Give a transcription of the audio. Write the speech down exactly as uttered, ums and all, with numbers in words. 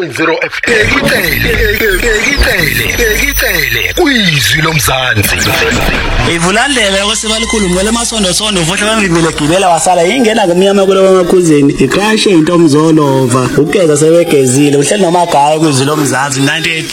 point zero F M. Ekitele, ekitele, ekitele. Kwizwi lomzansi. Ivulandlela kwesibalikhulu ngwele masondo sondo futhi bangivile gibela wasala ingena kumnyama kule wamakhuzeni. Ikrashe into omzolova. Ugeza sebegezile. Uhleli nomagaya kwizwi lomzansi ninety-eight